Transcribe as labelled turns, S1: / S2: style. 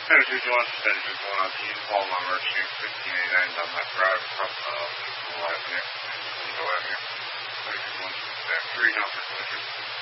S1: Center 221 suspended is going on to use Paul number 1589 down that drive from Avenue, Legal Avenue. 32 1 3 now for collision.